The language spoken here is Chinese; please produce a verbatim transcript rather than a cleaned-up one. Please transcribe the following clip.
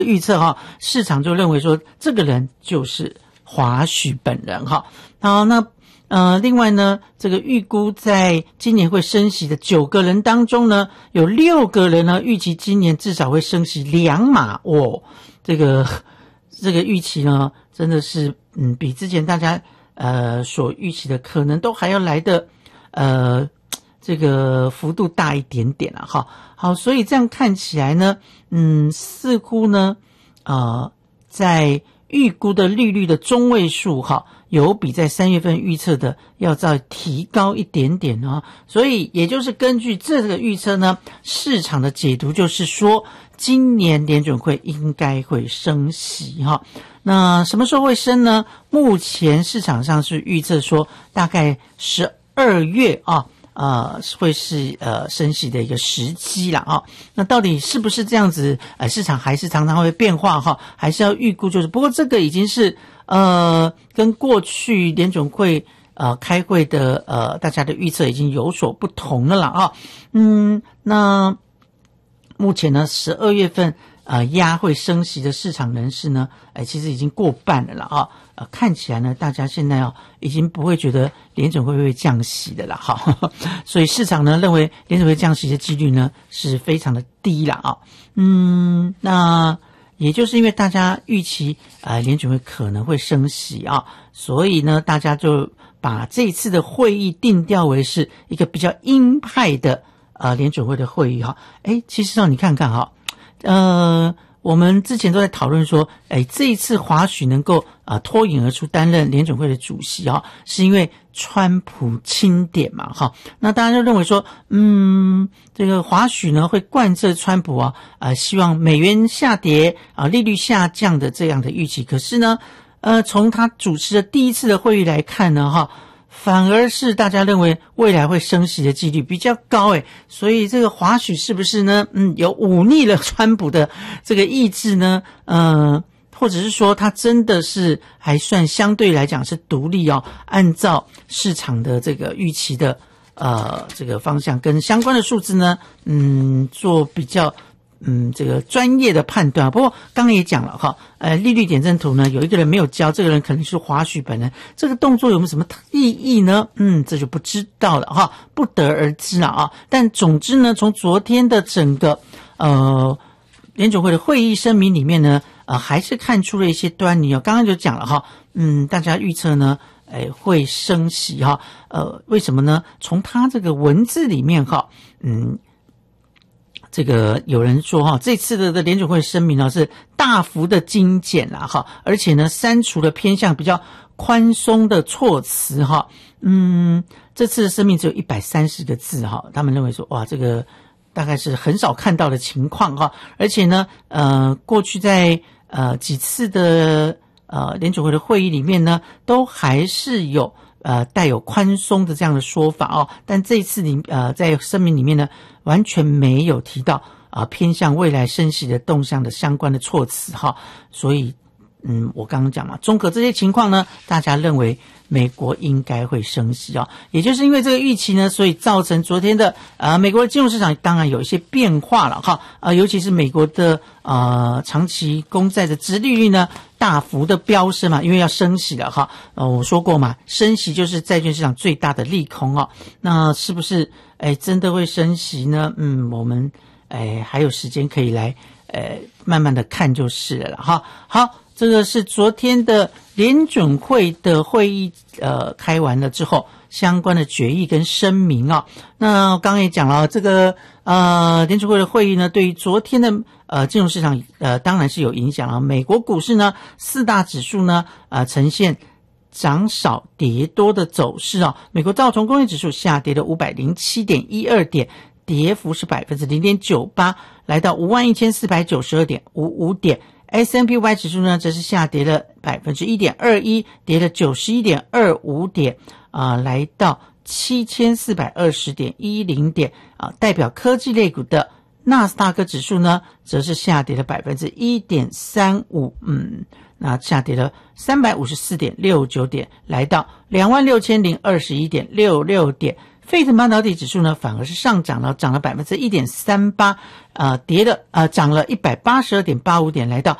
预测哈，市场就认为说这个人就是华许本人哈。好，那呃，另外呢，这个预估在今年会升息的九个人当中呢，有六个人呢预期今年至少会升息两码哦。这个这个预期呢，真的是嗯，比之前大家呃所预期的可能都还要来的呃这个幅度大一点点了哈。好，所以这样看起来呢，嗯，似乎呢，呃，在预估的利率的中位数哈，有比在三月份预测的要再提高一点点啊，所以也就是根据这个预测呢，市场的解读就是说，今年联准会应该会升息哈。那什么时候会升呢？目前市场上是预测说，大概十二月啊。呃，会是呃升息的一个时机啦啊。那到底是不是这样子？呃，市场还是常常会变化哈，还是要预估就是。不过这个已经是呃跟过去联准会呃开会的呃大家的预测已经有所不同了啦啊。嗯，那目前呢，十二月份呃压会升息的市场人士呢，哎，其实已经过半了啦啊。呃，看起来呢，大家现在哦，已经不会觉得联准会会降息的啦，哈，所以市场呢认为联准会降息的几率呢是非常的低啦啊，嗯，那也就是因为大家预期呃联准会可能会升息啊，所以呢，大家就把这一次的会议定调为是一个比较鹰派的呃联准会的会议哈，诶，其实让你看看哈，呃。我们之前都在讨论说，哎，这一次华许能够啊、呃、脱颖而出担任联准会的主席啊、哦，是因为川普钦点嘛，哈。那大家就认为说，嗯，这个华许呢会贯彻川普啊啊、呃、希望美元下跌啊、呃、利率下降的这样的预期。可是呢，呃，从他主持的第一次的会议来看呢，哈。反而是大家认为未来会升息的几率比较高诶，所以这个华许是不是呢？嗯，有忤逆了川普的这个意志呢？呃，或者是说他真的是还算相对来讲是独立哦，按照市场的这个预期的呃这个方向跟相关的数字呢，嗯，做比较。嗯，这个专业的判断，不过刚刚也讲了哈，呃，利率点阵图呢，有一个人没有交，这个人可能是华许本人，这个动作有没有什么意义呢？嗯，这就不知道了哈，不得而知了啊。但总之呢，从昨天的整个呃联准会的会议声明里面呢，呃，还是看出了一些端倪哦。刚刚就讲了哈，嗯，大家预测呢，哎，会升息哈，呃，为什么呢？从他这个文字里面哈，嗯。这个有人说哈，这次的的联准会声明呢是大幅的精简啦哈，而且呢删除了偏向比较宽松的措辞哈。嗯，这次的声明只有一百三十个字哈，他们认为说哇，这个大概是很少看到的情况哈，而且呢，呃，过去在呃几次的呃联准会的会议里面呢，都还是有。呃，带有宽松的这样的说法哦，但这一次里呃，在声明里面呢，完全没有提到啊、呃、偏向未来升息的动向的相关的措辞哈，所以嗯，我刚刚讲嘛，综合这些情况呢，大家认为美国应该会升息啊、哦，也就是因为这个预期呢，所以造成昨天的呃美国的金融市场当然有一些变化了哈，呃，尤其是美国的呃长期公债的殖利率呢大幅的飙升嘛，因为要升息了哈，呃，我说过嘛，升息就是债券市场最大的利空哦，那是不是哎真的会升息呢？嗯，我们哎还有时间可以来呃慢慢的看就是了哈，好。这个是昨天的联准会的会议，呃，开完了之后相关的决议跟声明啊。那刚刚也讲了，这个呃联准会的会议呢，对于昨天的呃金融市场呃当然是有影响了。美国股市呢，四大指数呢，呃呈现涨少跌多的走势啊。美国道琼工业指数下跌了五百零七点一二点。跌幅是百分之零点九八，来到五万一千四百九十二点五五点。S and P五百 指数呢，则是下跌了百分之一点二一，跌了九十一点二五点啊、呃，来到七千四百二十点一零点啊。代表科技类股的纳斯达克指数呢，则是下跌了百分之一点三五，嗯，那下跌了三百五十四点六九点，来到两万六千零二十一点六六点。 费城半导体指数呢反而是上涨了，涨了 百分之一点三八， 呃跌了呃涨了 一百八十二点八五点，来到